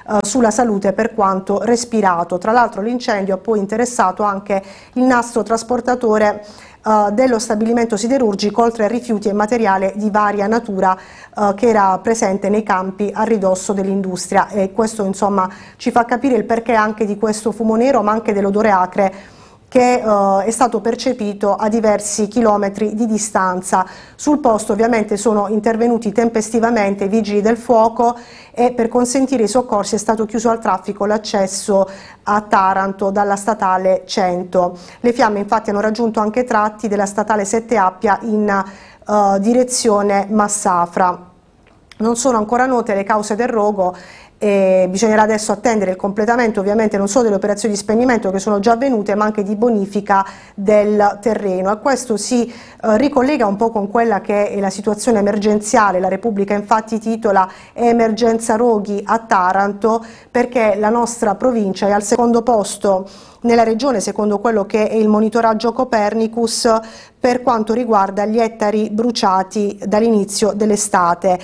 sulla salute per quanto respirato. Tra l'altro l'incendio ha poi interessato anche il nastro trasportatore dello stabilimento siderurgico, oltre a rifiuti e materiale di varia natura che era presente nei campi a ridosso dell'industria, e questo insomma ci fa capire il perché anche di questo fumo nero, ma anche dell'odore acre che è stato percepito a diversi chilometri di distanza. Sul posto ovviamente sono intervenuti tempestivamente i vigili del fuoco e per consentire i soccorsi è stato chiuso al traffico l'accesso a Taranto dalla statale 100. Le fiamme infatti hanno raggiunto anche tratti della statale 7 Appia in direzione Massafra. Non sono ancora note le cause del rogo e bisognerà adesso attendere il completamento ovviamente non solo delle operazioni di spegnimento che sono già avvenute, ma anche di bonifica del terreno, e questo si ricollega un po' con quella che è la situazione emergenziale. La Repubblica infatti titola "Emergenza roghi a Taranto", perché la nostra provincia è al secondo posto nella regione, secondo quello che è il monitoraggio Copernicus, per quanto riguarda gli ettari bruciati dall'inizio dell'estate.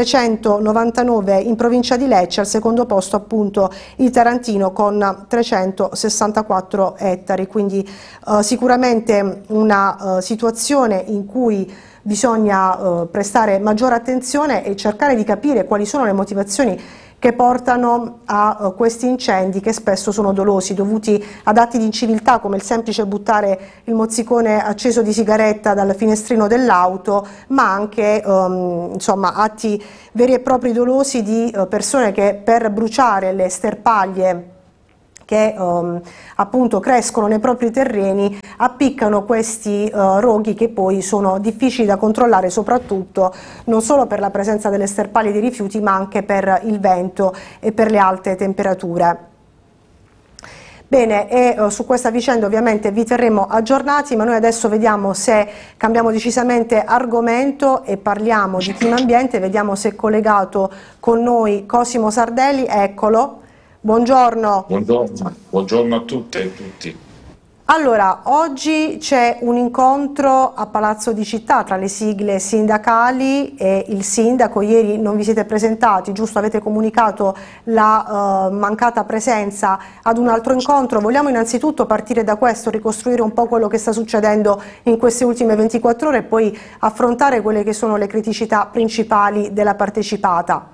399 in provincia di Lecce, al secondo posto appunto il Tarantino con 364 ettari, quindi sicuramente una situazione in cui bisogna prestare maggiore attenzione e cercare di capire quali sono le motivazioni che portano a questi incendi, che spesso sono dolosi, dovuti ad atti di inciviltà come il semplice buttare il mozzicone acceso di sigaretta dal finestrino dell'auto, ma anche insomma, atti veri e propri dolosi di persone che per bruciare le sterpaglie che appunto crescono nei propri terreni appiccano questi roghi, che poi sono difficili da controllare, soprattutto non solo per la presenza delle sterpaglie di rifiuti, ma anche per il vento e per le alte temperature. Bene, e su questa vicenda ovviamente vi terremo aggiornati, ma noi adesso vediamo se cambiamo decisamente argomento e parliamo di clima ambiente. Vediamo se è collegato con noi Cosimo Sardelli. Eccolo. Buongiorno. Buongiorno a tutte e tutti. Allora, oggi c'è un incontro a Palazzo di Città tra le sigle sindacali e il sindaco. Ieri non vi siete presentati, giusto? Avete comunicato la mancata presenza ad un altro incontro. Vogliamo innanzitutto partire da questo, ricostruire un po' quello che sta succedendo in queste ultime 24 ore e poi affrontare quelle che sono le criticità principali della partecipata.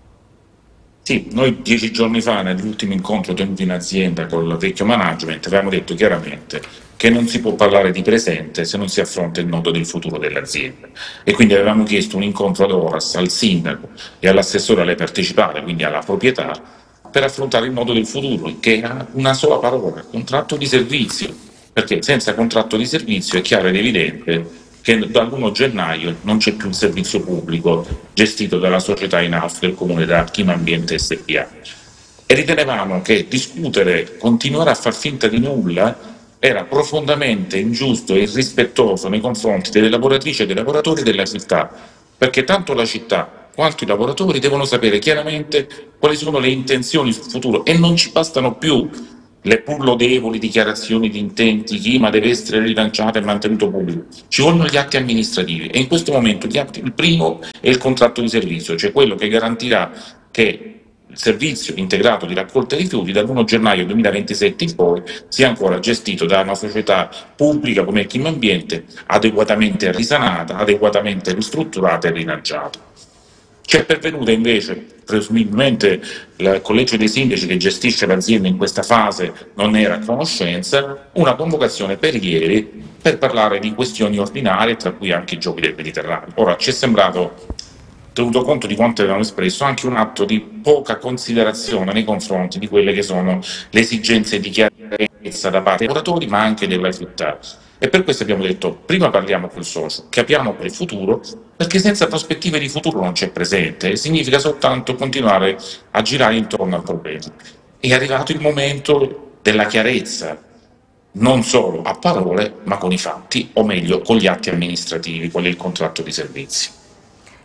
Sì, noi 10 giorni fa, nell'ultimo incontro tenuto in azienda con il vecchio management, avevamo detto chiaramente che non si può parlare di presente se non si affronta il nodo del futuro dell'azienda, e quindi avevamo chiesto un incontro ad horas al sindaco e all'assessore alle partecipate, quindi alla proprietà, per affrontare il nodo del futuro, che ha una sola parola: contratto di servizio, perché senza contratto di servizio è chiaro ed evidente che dall'1 gennaio non c'è più un servizio pubblico gestito dalla società in house del Comune da Clima Ambiente SpA. E ritenevamo che discutere, continuare a far finta di nulla, era profondamente ingiusto e irrispettoso nei confronti delle lavoratrici e dei lavoratori della città, perché tanto la città quanto i lavoratori devono sapere chiaramente quali sono le intenzioni sul futuro, e non ci bastano più le pur lodevoli dichiarazioni di intenti, Clima deve essere rilanciato e mantenuto pubblico. Ci vogliono gli atti amministrativi, e in questo momento il primo è il contratto di servizio, cioè quello che garantirà che il servizio integrato di raccolta rifiuti dall'1 gennaio 2027 in poi sia ancora gestito da una società pubblica come il Clima Ambiente, adeguatamente risanata, adeguatamente ristrutturata e rilanciata. Ci è pervenuta invece, presumibilmente il collegio dei sindaci che gestisce l'azienda in questa fase non era a conoscenza, una convocazione per ieri per parlare di questioni ordinarie, tra cui anche i giochi del Mediterraneo. Ora, ci è sembrato, tenuto conto di quanto avevamo espresso, anche un atto di poca considerazione nei confronti di quelle che sono le esigenze di chiarezza da parte dei lavoratori, ma anche della città. E per questo abbiamo detto: prima parliamo col socio, capiamo per il futuro, perché senza prospettive di futuro non c'è presente, e significa soltanto continuare a girare intorno al problema. È arrivato il momento della chiarezza, non solo a parole, ma con i fatti, o meglio con gli atti amministrativi, qual è il contratto di servizi.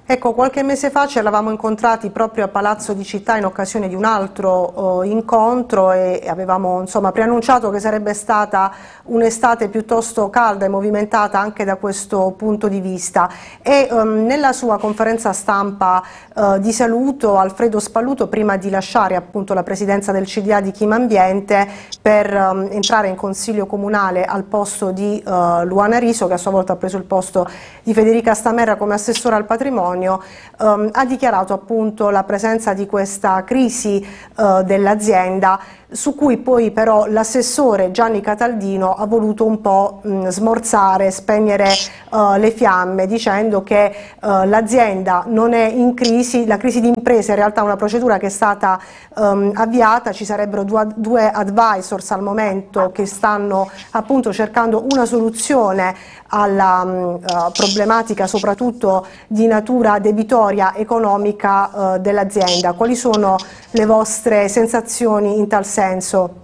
Ecco, qualche mese fa ci eravamo incontrati proprio a Palazzo di Città in occasione di un altro incontro e avevamo insomma preannunciato che sarebbe stata un'estate piuttosto calda e movimentata anche da questo punto di vista e nella sua conferenza stampa di saluto Alfredo Spalluto, prima di lasciare appunto la presidenza del CDA di Chima Ambiente per entrare in consiglio comunale al posto di Luana Riso, che a sua volta ha preso il posto di Federica Stamerra come assessore al patrimonio, ha dichiarato appunto la presenza di questa crisi dell'azienda, su cui poi però l'assessore Gianni Cataldino ha voluto un po' smorzare, spegnere le fiamme, dicendo che l'azienda non è in crisi, la crisi di impresa in realtà è una procedura che è stata avviata, ci sarebbero due advisors al momento che stanno appunto cercando una soluzione alla problematica soprattutto di natura debitoria economica dell'azienda. Quali sono le vostre sensazioni in tal senso?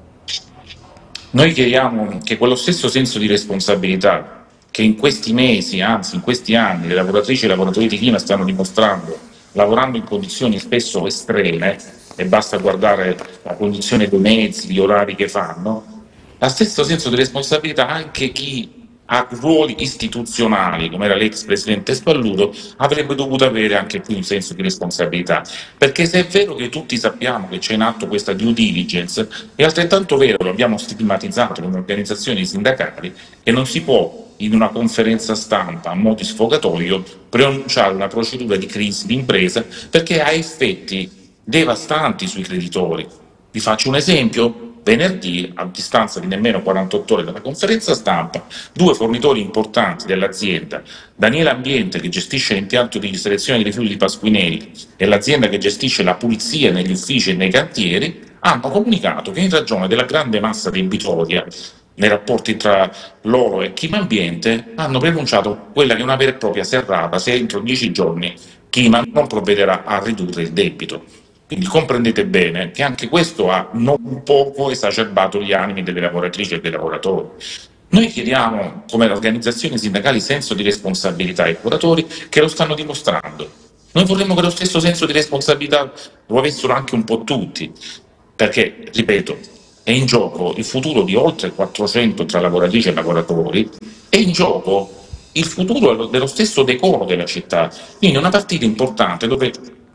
Noi chiediamo che quello stesso senso di responsabilità che in questi mesi, anzi in questi anni, le lavoratrici e i lavoratori di Chima stanno dimostrando, lavorando in condizioni spesso estreme, e basta guardare la condizione dei mezzi, gli orari che fanno, lo stesso senso di responsabilità anche chi ha ruoli istituzionali, come era l'ex presidente Spalluto, avrebbe dovuto avere anche qui un senso di responsabilità. Perché se è vero che tutti sappiamo che c'è in atto questa due diligence, è altrettanto vero, lo abbiamo stigmatizzato come organizzazioni sindacali, che non si può in una conferenza stampa a mo' di sfogatoio preannunciare una procedura di crisi d'impresa perché ha effetti devastanti sui creditori. Vi faccio un esempio. Venerdì, a distanza di nemmeno 48 ore dalla conferenza stampa, due fornitori importanti dell'azienda, Daniele Ambiente, che gestisce l'impianto di selezione dei rifiuti di Pasquinelli, e l'azienda che gestisce la pulizia negli uffici e nei cantieri, hanno comunicato che in ragione della grande massa debitoria nei rapporti tra loro e Chima Ambiente hanno preannunciato quella che è una vera e propria serrata se entro 10 giorni Chima non provvederà a ridurre il debito. Quindi comprendete bene che anche questo ha non poco esacerbato gli animi delle lavoratrici e dei lavoratori. Noi chiediamo, come organizzazioni sindacali, senso di responsabilità ai lavoratori che lo stanno dimostrando. Noi vorremmo che lo stesso senso di responsabilità lo avessero anche un po' tutti, perché, ripeto, è in gioco il futuro di oltre 400 tra lavoratrici e lavoratori, è in gioco il futuro dello stesso decoro della città. Quindi è una partita importante dove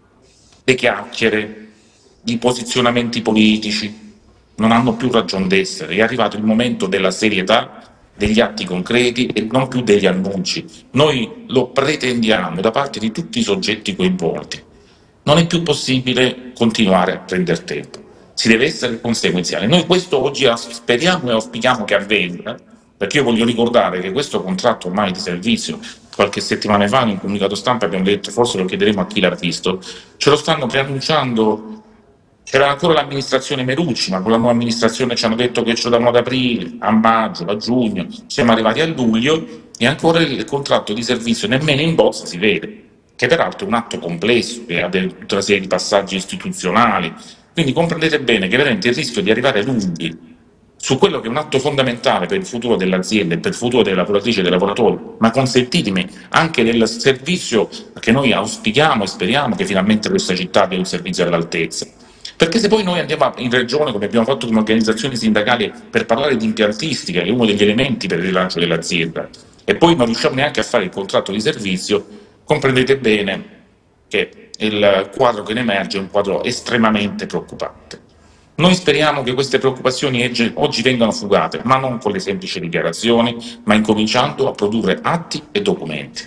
le chiacchiere, i posizionamenti politici non hanno più ragion d'essere, è arrivato il momento della serietà, degli atti concreti e non più degli annunci. Noi lo pretendiamo da parte di tutti i soggetti coinvolti. Non è più possibile continuare a prendere tempo, si deve essere conseguenziale. Noi questo oggi speriamo e auspichiamo che avvenga, perché io voglio ricordare che questo contratto ormai di servizio, qualche settimana fa in un comunicato stampa abbiamo detto, forse lo chiederemo a chi l'ha visto, ce lo stanno preannunciando, c'era ancora l'amministrazione Merucci, ma con la nuova amministrazione ci hanno detto che ce lo davano ad aprile, a maggio, a giugno, siamo arrivati a luglio e ancora il contratto di servizio nemmeno in bozza si vede, che peraltro è un atto complesso, che ha tutta una serie di passaggi istituzionali. Quindi comprendete bene che veramente il rischio di arrivare lunghi su quello che è un atto fondamentale per il futuro dell'azienda e per il futuro delle lavoratrici e dei lavoratori, ma consentitemi anche del servizio che noi auspichiamo e speriamo che finalmente questa città abbia un servizio all'altezza. Perché se poi noi andiamo in regione, come abbiamo fatto come organizzazioni sindacali, per parlare di impiantistica, che è uno degli elementi per il rilancio dell'azienda, e poi non riusciamo neanche a fare il contratto di servizio, comprendete bene che il quadro che ne emerge è un quadro estremamente preoccupante. Noi speriamo che queste preoccupazioni oggi vengano fugate, ma non con le semplici dichiarazioni, ma incominciando a produrre atti e documenti.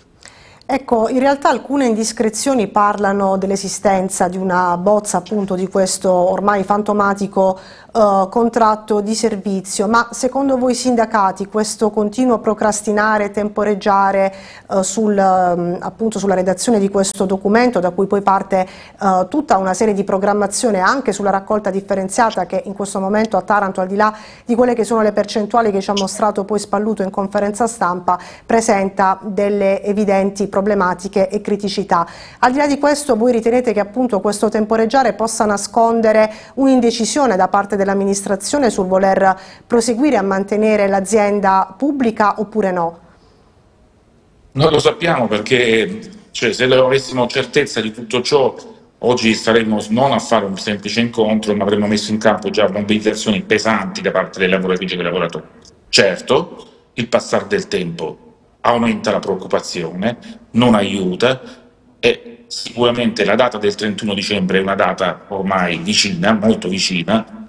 Ecco, in realtà alcune indiscrezioni parlano dell'esistenza di una bozza appunto di questo ormai fantomatico contratto di servizio, ma secondo voi sindacati questo continuo procrastinare, temporeggiare appunto sulla redazione di questo documento, da cui poi parte tutta una serie di programmazione anche sulla raccolta differenziata che in questo momento a Taranto, al di là di quelle che sono le percentuali che ci ha mostrato poi Spalluto in conferenza stampa, presenta delle evidenti problematiche e criticità. Al di là di questo, voi ritenete che appunto questo temporeggiare possa nascondere un'indecisione da parte dell'amministrazione sul voler proseguire a mantenere l'azienda pubblica oppure no? Non lo sappiamo perché Cioè, se avessimo certezza di tutto ciò, oggi saremmo non a fare un semplice incontro, ma avremmo messo in campo già mobilitazioni pesanti da parte delle lavoratrici e dei lavoratori. Certo, il passare del tempo aumenta la preoccupazione, non aiuta, e sicuramente la data del 31 dicembre è una data ormai vicina, molto vicina,